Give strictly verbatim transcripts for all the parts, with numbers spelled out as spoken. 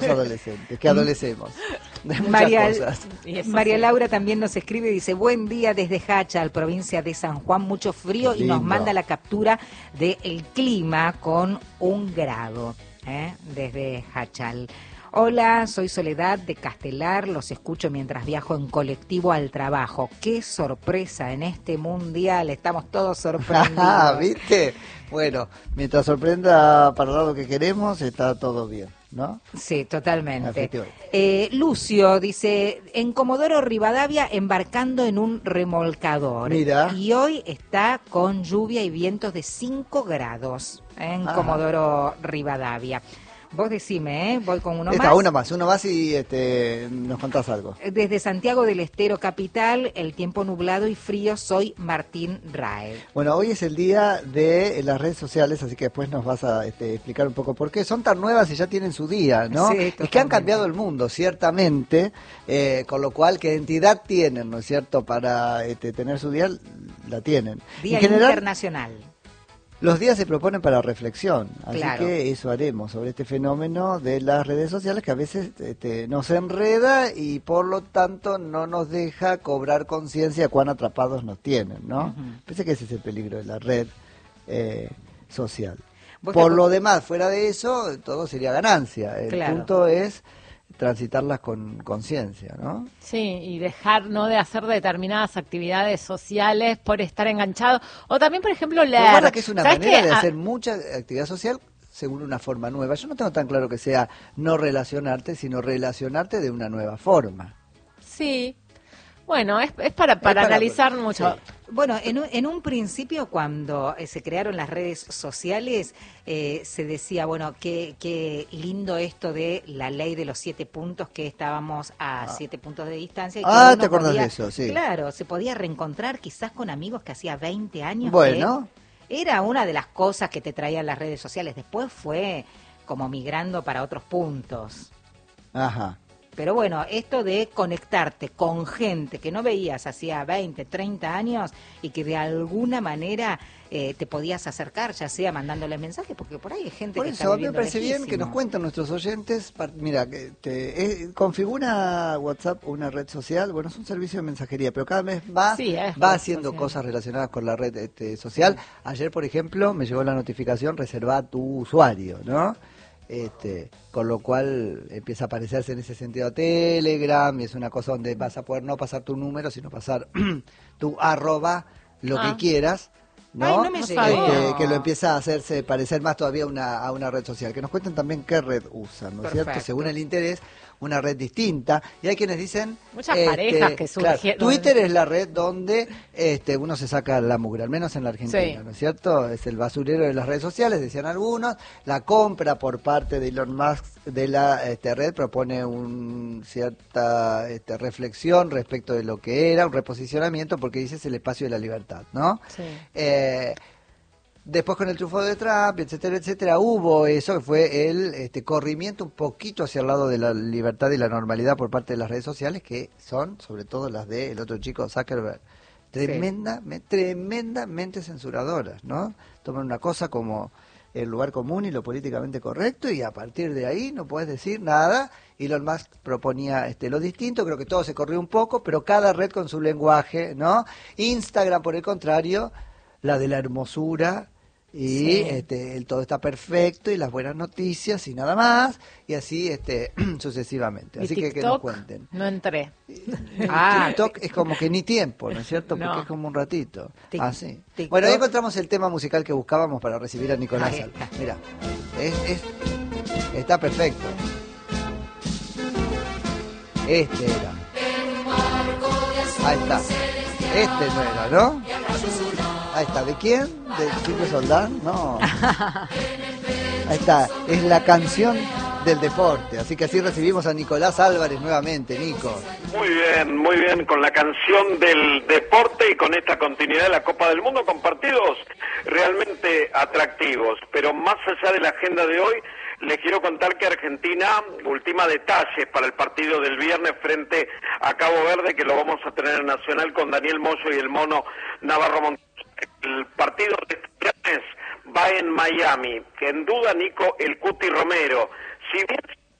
adolescentes, que adolecemos de muchas María, cosas. María Laura también nos escribe y dice, buen día desde Hachal, provincia de San Juan, mucho frío, y nos manda la captura del clima con un grado, ¿eh? Desde Hachal. Hola, soy Soledad de Castelar, los escucho mientras viajo en colectivo al trabajo. ¡Qué sorpresa en este mundial! Estamos todos sorprendidos. ¿Viste? Bueno, mientras sorprenda para dar lo que queremos, está todo bien, ¿no? Sí, totalmente. Eh, Lucio dice, en Comodoro Rivadavia embarcando en un remolcador. Mira. Y hoy está con lluvia y vientos de cinco grados en ah. Comodoro Rivadavia. Vos decime, ¿eh? Voy con uno Esta, más. Uno más, uno más y este, nos contás algo. Desde Santiago del Estero Capital, el tiempo nublado y frío, soy Martín Raed. Bueno, hoy es el día de las redes sociales, así que después nos vas a este, explicar un poco por qué. Son tan nuevas y ya tienen su día, ¿no? Sí, es que han cambiado el mundo, ciertamente, eh, con lo cual, ¿qué entidad tienen, no es cierto? Para este, tener su día, la tienen. Día en general, internacional. Los días se proponen para reflexión, así claro. que eso haremos sobre este fenómeno de las redes sociales que a veces este, nos enreda y por lo tanto no nos deja cobrar conciencia de cuán atrapados nos tienen, ¿no? Uh-huh. Pensé que ese es el peligro de la red eh, social. Por lo demás, fuera de eso, todo sería ganancia. El claro. punto es transitarlas con conciencia, ¿no? Sí, y dejar no de hacer determinadas actividades sociales por estar enganchado, o también, por ejemplo, leer. Pero guarda que es una manera que? de hacer mucha actividad social según una forma nueva. Yo no tengo tan claro que sea no relacionarte, sino relacionarte de una nueva forma. Sí. Bueno, es, es para, para, para analizar mucho. Sí. Bueno, en un, en un principio cuando eh, se crearon las redes sociales, eh, se decía, bueno, qué, qué lindo esto de la ley de los siete puntos, que estábamos a ah. siete puntos de distancia. Y ah, que ¿te acordás podía, de eso? Sí. Claro, se podía reencontrar quizás con amigos que hacía veinte años. Bueno. Que era una de las cosas que te traían las redes sociales. Después fue como migrando para otros puntos. Ajá. Pero bueno, esto de conectarte con gente que no veías hacía veinte, treinta años y que de alguna manera eh, te podías acercar, ya sea mandándoles mensajes, porque por ahí hay gente por que eso, está a mí me parece lejísimo. bien que nos cuenten nuestros oyentes. Mira, que te, eh, configura WhatsApp una red social. Bueno, es un servicio de mensajería, pero cada vez va, sí, va haciendo social. Cosas relacionadas con la red este, social. Ayer, por ejemplo, me llegó la notificación, reserva tu usuario, ¿no? Este, con lo cual empieza a parecerse en ese sentido a Telegram, y es una cosa donde vas a poder no pasar tu número, sino pasar tu arroba, lo ah. que quieras, ¿no? Ay, no me este, llegó. que lo empieza a hacerse parecer más todavía una, a una red social. Que nos cuenten también qué red usan, ¿no es cierto? Según el interés, una red distinta. Y hay quienes dicen... Muchas este, parejas que surgieron. Claro, Twitter es la red donde este, uno se saca la mugre, al menos en la Argentina, sí. ¿no es cierto? Es el basurero de las redes sociales, decían algunos. La compra por parte de Elon Musk de la este, red propone una cierta este, reflexión respecto de lo que era, un reposicionamiento, porque dice es el espacio de la libertad, ¿no? Sí. Eh, Después con el triunfo de Trump, etcétera, etcétera, hubo eso que fue el este, corrimiento un poquito hacia el lado de la libertad y la normalidad por parte de las redes sociales, que son sobre todo las del otro chico Zuckerberg, tremenda, sí. me, tremendamente censuradoras, ¿no? Toman una cosa como el lugar común y lo políticamente correcto y a partir de ahí no puedes decir nada. Elon Musk proponía este, lo distinto, creo que todo se corrió un poco, pero cada red con su lenguaje, ¿no? Instagram, por el contrario, la de la hermosura y sí. este, el todo está perfecto y las buenas noticias y nada más, y así este sucesivamente. Así TikTok, que que nos cuenten. No entré. Ah, TikTok es como que ni tiempo, ¿no es cierto? Porque no. es como un ratito. Tic, ah, sí. TikTok. Bueno, ahí encontramos el tema musical que buscábamos para recibir a Nicolás Alba. Mira, es, es, está perfecto. Este era. Ahí está. Este no era, ¿no? Ahí está. ¿De quién? ¿De Chico Soldán? No. Ahí está. Es la canción del deporte. Así que así recibimos a Nicolás Álvarez nuevamente. Nico. Muy bien, muy bien. Con la canción del deporte y con esta continuidad de la Copa del Mundo con partidos realmente atractivos. Pero más allá de la agenda de hoy, les quiero contar que Argentina ultima detalles para el partido del viernes frente a Cabo Verde, que lo vamos a tener en Nacional con Daniel Moyo y el Mono Navarro Montes. El partido de este viernes va en Miami, que en duda Nico el Cuti Romero. Si bien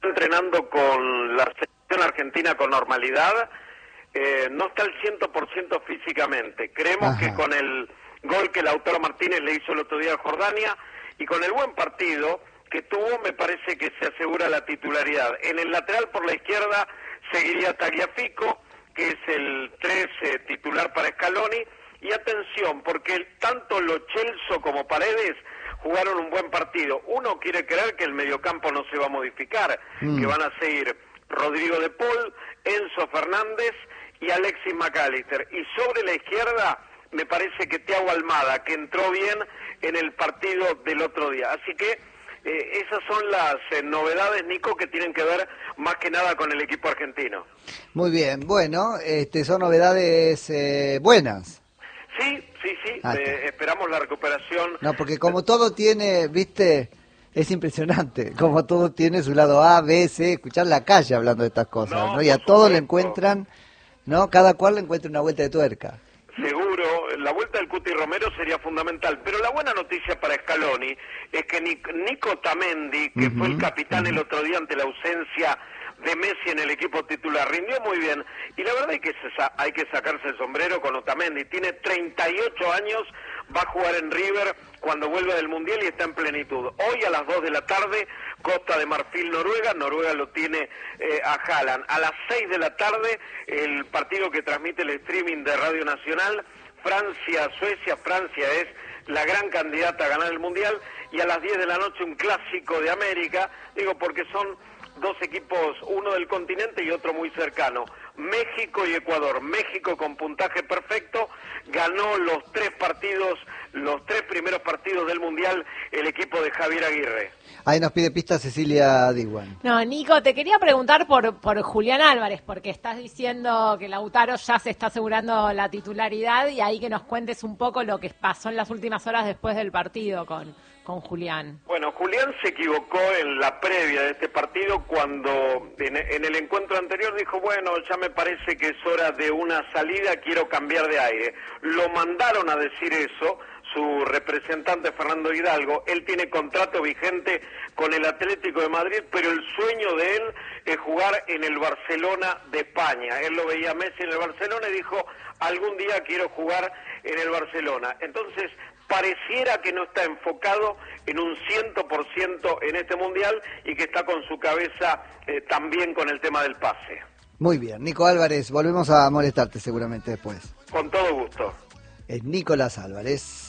entrenando con la selección argentina con normalidad, eh, no está al cien por ciento físicamente. Creemos Ajá. que con el gol que Lautaro Martínez le hizo el otro día a Jordania y con el buen partido que tuvo, me parece que se asegura la titularidad. En el lateral por la izquierda seguiría Tagliafico, que es el tres eh, titular para Scaloni. Y atención, porque el, tanto Lo Celso como Paredes jugaron un buen partido. Uno quiere creer que el mediocampo no se va a modificar, mm. que van a seguir Rodrigo de Paul, Enzo Fernández y Alexis McAllister. Y sobre la izquierda, me parece que Thiago Almada, que entró bien en el partido del otro día. Así que eh, esas son las eh, novedades, Nico, que tienen que ver más que nada con el equipo argentino. Muy bien, bueno, este, son novedades eh, buenas. Sí, sí, sí, ah, eh, esperamos la recuperación. No, porque como todo tiene, viste, es impresionante, como todo tiene su lado A, B, C, escuchar la calle hablando de estas cosas, ¿no? ¿no? Y a todos le encuentran, ¿no? Cada cual le encuentra una vuelta de tuerca. Seguro, la vuelta del Cuti Romero sería fundamental, pero la buena noticia para Scaloni es que Nico Tamendi, que uh-huh, fue el capitán uh-huh. el otro día ante la ausencia de Messi en el equipo titular, rindió muy bien, y la verdad hay que hay que sacarse el sombrero con Otamendi. Tiene treinta y ocho años, va a jugar en River cuando vuelva del Mundial y está en plenitud. Hoy a las dos de la tarde, Costa de Marfil, Noruega, Noruega lo tiene eh, a Haaland. A las seis de la tarde, el partido que transmite el streaming de Radio Nacional, Francia-Suecia. Francia es la gran candidata a ganar el Mundial, y a las diez de la noche un clásico de América, digo porque son dos equipos, uno del continente y otro muy cercano, México y Ecuador. México con puntaje perfecto, ganó los tres partidos, los tres primeros partidos del Mundial el equipo de Javier Aguirre. Ahí nos pide pista Cecilia Diwan. No, Nico, te quería preguntar por, por Julián Álvarez, porque estás diciendo que Lautaro ya se está asegurando la titularidad, y ahí que nos cuentes un poco lo que pasó en las últimas horas después del partido con, con Julián. Bueno, Julián se equivocó en la previa de este partido cuando en, en el encuentro anterior dijo, bueno, ya me parece que es hora de una salida, quiero cambiar de aire. Lo mandaron a decir eso su representante Fernando Hidalgo. Él tiene contrato vigente con el Atlético de Madrid, pero el sueño de él es jugar en el Barcelona de España. Él lo veía a Messi en el Barcelona y dijo, algún día quiero jugar en el Barcelona. Entonces, pareciera que no está enfocado en un cien por ciento en este Mundial y que está con su cabeza eh, también con el tema del pase. Muy bien, Nico Álvarez, volvemos a molestarte seguramente después. Con todo gusto. Es Nicolás Álvarez.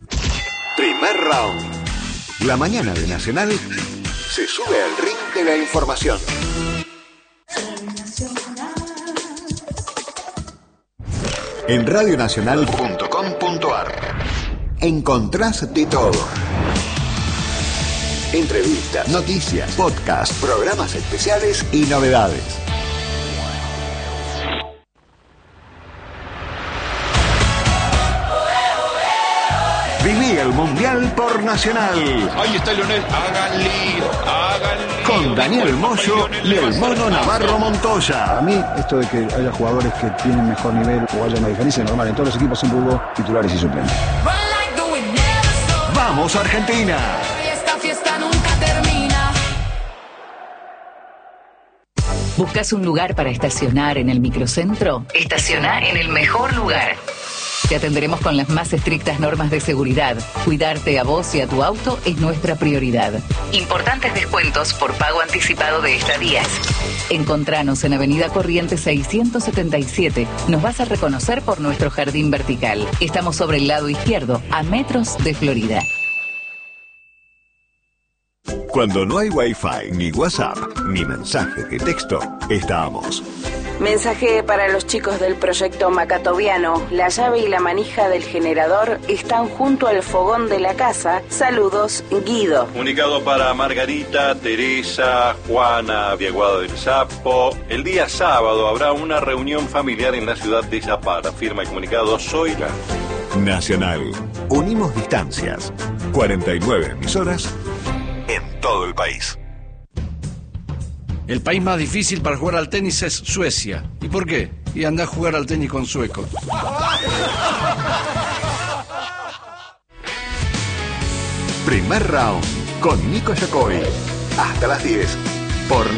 Primer round. La mañana de Nacional se sube al ring de la información. En radionacional punto com punto ar encontrás de todo. Entrevistas, noticias, podcasts, programas especiales y novedades. Viví el Mundial por Nacional. Ahí está Lionel, hagan lío, hagan lío. Con Daniel Moyo y el Mono Navarro Montoya. A mí, esto de que haya jugadores que tienen mejor nivel o haya una diferencia es normal. En todos los equipos siempre hubo titulares y suplentes. ¡Vamos, Argentina! Esta fiesta nunca termina. ¿Buscas un lugar para estacionar en el microcentro? Estaciona en el mejor lugar. Te atenderemos con las más estrictas normas de seguridad. Cuidarte a vos y a tu auto es nuestra prioridad. Importantes descuentos por pago anticipado de estadías. Encontranos en Avenida Corrientes seiscientos setenta y siete. Nos vas a reconocer por nuestro jardín vertical. Estamos sobre el lado izquierdo, a metros de Florida. Cuando no hay Wi-Fi, ni WhatsApp, ni mensaje de texto, estamos. Mensaje para los chicos del proyecto Macatoviano. La llave y la manija del generador están junto al fogón de la casa. Saludos, Guido. Comunicado para Margarita, Teresa, Juana, Viaguado del Sapo. El día sábado habrá una reunión familiar en la ciudad de Zapara. Firma el comunicado Zoila. Nacional. Unimos distancias. cuarenta y nueve emisoras en todo el país. El país más difícil para jugar al tenis es Suecia. ¿Y por qué? Y anda a jugar al tenis con suecos. Primer round con Nico Yacoy. Hasta las diez. Por